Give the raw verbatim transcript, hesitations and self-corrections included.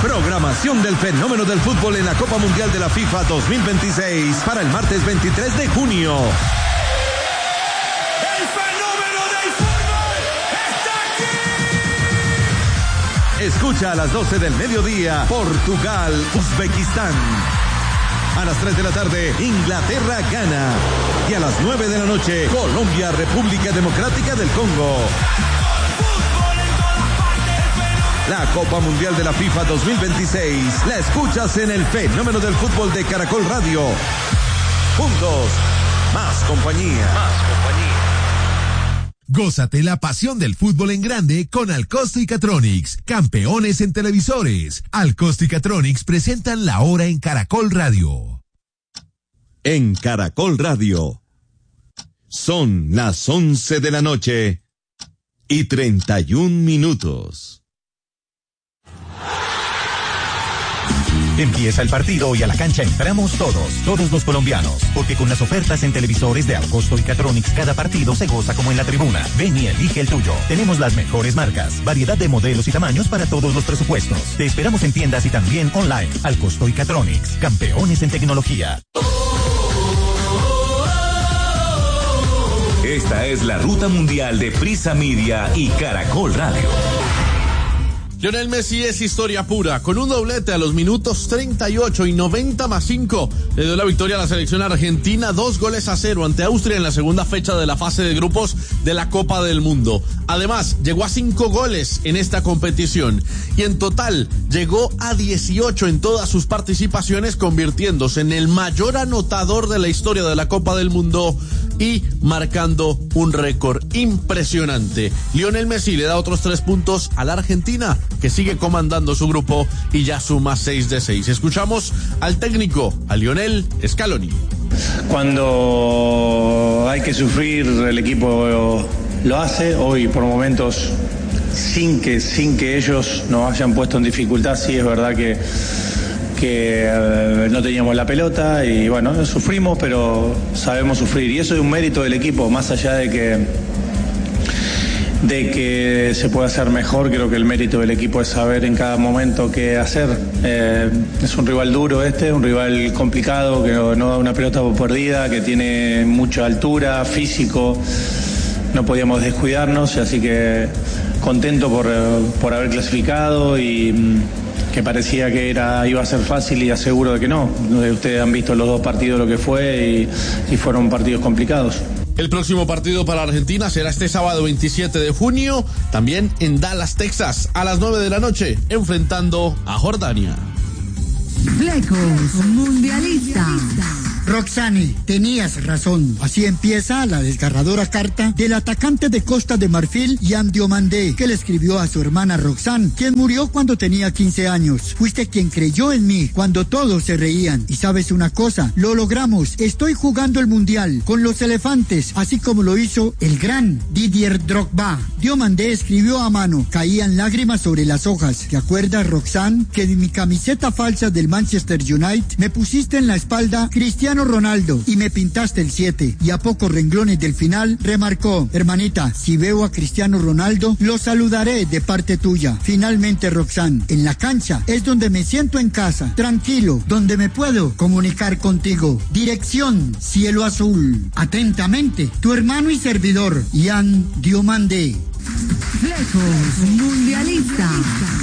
Programación del fenómeno del fútbol en la Copa Mundial de la FIFA dos mil veintiséis para el martes veintitrés de junio. ¡El fenómeno del fútbol está aquí! Escucha a las doce del mediodía, Portugal, Uzbekistán. A las tres de la tarde, Inglaterra gana. Y a las nueve de la noche, Colombia, República Democrática del Congo. La Copa Mundial de la FIFA dos mil veintiséis la escuchas en el fenómeno del fútbol de Caracol Radio. Juntos, más compañía. Más compañía. Gózate la pasión del fútbol en grande con Alcosto y Catronics, campeones en televisores. Alcosto y Catronics presentan La Hora en Caracol Radio. En Caracol Radio. Son las once de la noche y treinta y un minutos. Empieza el partido y a la cancha entramos todos, todos los colombianos, porque con las ofertas en televisores de Alcosto y Catronics cada partido se goza como en la tribuna. Ven y elige el tuyo. Tenemos las mejores marcas, variedad de modelos y tamaños para todos los presupuestos. Te esperamos en tiendas y también online. Alcosto y Catronics, campeones en tecnología. Esta es la ruta mundial de Prisa Media y Caracol Radio. Lionel Messi es historia pura, con un doblete a los minutos treinta y ocho y noventa más cinco, le dio la victoria a la selección argentina, dos goles a cero ante Austria en la segunda fecha de la fase de grupos de la Copa del Mundo. Además, llegó a cinco goles en esta competición y en total llegó a dieciocho en todas sus participaciones, convirtiéndose en el mayor anotador de la historia de la Copa del Mundo y marcando un récord impresionante. Lionel Messi le da otros tres puntos a la Argentina, que sigue comandando su grupo y ya suma seis de seis. Escuchamos al técnico, a Lionel Scaloni. Cuando hay que sufrir, el equipo lo hace. Hoy por momentos, sin que, sin que ellos nos hayan puesto en dificultad, sí es verdad que que eh, no teníamos la pelota y bueno, sufrimos, pero sabemos sufrir y eso es un mérito del equipo, más allá de que de que se pueda hacer mejor. Creo que el mérito del equipo es saber en cada momento qué hacer. Eh, es un rival duro este, un rival complicado, que no, no da una pelota por perdida, que tiene mucha altura, físico, no podíamos descuidarnos, así que contento por, por haber clasificado y que parecía que era iba a ser fácil y aseguro de que no. Ustedes han visto los dos partidos lo que fue y, y fueron partidos complicados. El próximo partido para Argentina será este sábado veintisiete de junio, también en Dallas, Texas, a las nueve de la noche, enfrentando a Jordania. Flecos Mundialista. Roxani, tenías razón. Así empieza la desgarradora carta del atacante de Costa de Marfil, Yan Diomandé, que le escribió a su hermana Roxane, quien murió cuando tenía quince años. Fuiste quien creyó en mí cuando todos se reían. Y sabes una cosa, lo logramos. Estoy jugando el Mundial con los elefantes, así como lo hizo el gran Didier Drogba. Diomandé escribió a mano, caían lágrimas sobre las hojas. ¿Te acuerdas, Roxane, que en mi camiseta falsa del Manchester United me pusiste en la espalda Cristiano Ronaldo y me pintaste el siete? Y a pocos renglones del final remarcó, hermanita, si veo a Cristiano Ronaldo, lo saludaré de parte tuya. Finalmente, Roxane, en la cancha es donde me siento en casa, tranquilo, donde me puedo comunicar contigo. Dirección, cielo azul. Atentamente, tu hermano y servidor, Yan Diomandé. Flecos Mundialista.